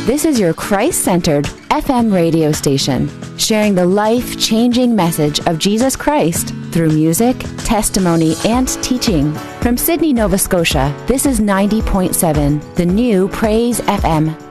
This is your Christ-centered FM radio station, sharing the life-changing message of Jesus Christ through music, testimony, and teaching. From Sydney, Nova Scotia, this is 90.7, the new Praise FM.